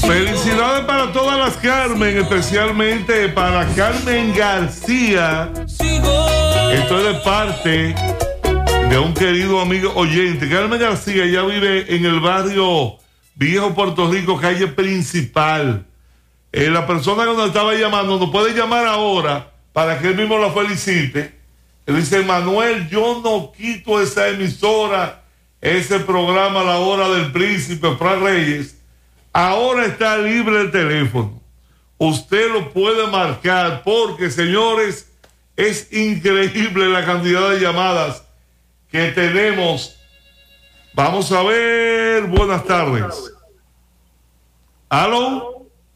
Felicidades para todas las Carmen, especialmente para Carmen García. Esto es de parte de un querido amigo oyente. Carmen García ya vive en el barrio Viejo Puerto Rico, calle Principal. La persona que nos estaba llamando nos puede llamar ahora para que él mismo la felicite. Él dice: Manuel, yo no quito esa emisora, ese programa La Hora del Príncipe Fran Reyes. Ahora está libre el teléfono. Usted lo puede marcar porque, señores, es increíble la cantidad de llamadas que tenemos. Vamos a ver. Buenas tardes. ¿Aló?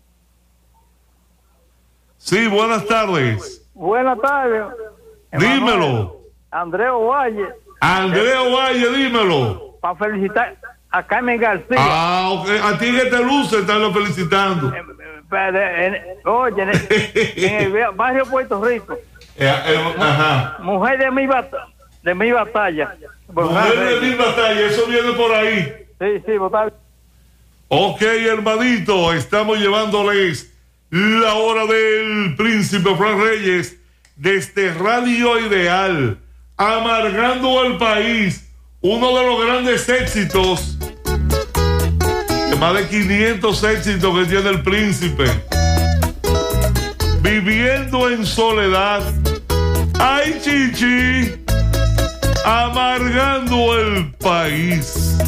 Sí, buenas tardes. Buenas tardes. Dímelo. Andrés Ovalle. Andrés Ovalle, dímelo. Para felicitar a Carmen García. Ah, ok. A ti que te luce, estarlo felicitando. Oye, en el barrio Puerto Rico. Ajá. Mujer de mi batalla. Mujer de mi batalla, eso viene por ahí. Sí, batalla. Ok, hermanito, estamos llevándoles La Hora del Príncipe Fran Reyes desde Radio Ideal, amargando al país, uno de los grandes éxitos, de más de 500 éxitos que tiene el príncipe. Viviendo en soledad, ay chichi, amargando el país.